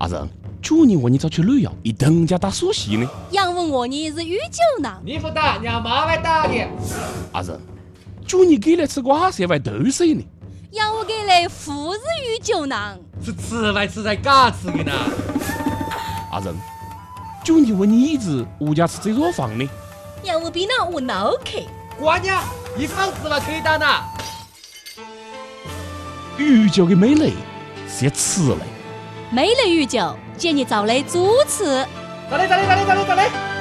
阿仁，去年我你找去旅游，一等家打苏西呢。 杨问我你是酗酒囊， 你不打，让妈来打你。 阿仁，去年给来吃瓜色外豆水呢。 杨我给来富是酗酒囊， 是吃外吃在嘎吃的呢。 阿仁，去年问你一直物价吃这座房呢。 杨我比那我脑壳。 瓜娘，一房子嘛可以打呢。 酗酒的美丽是吃嘞。 没了酗酒，建议找来主持。 咋嘞？